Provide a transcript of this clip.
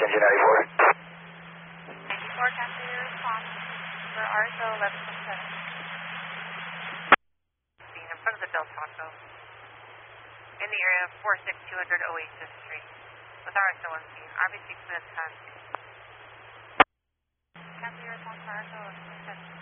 engine 94. 94, cancel your response for RSO 11.7. In front of the Del Taco. In the area of 46200 Oasis Street. With RSO on scene. RV 6 minutes time. Cancel your response for RSO 11.7.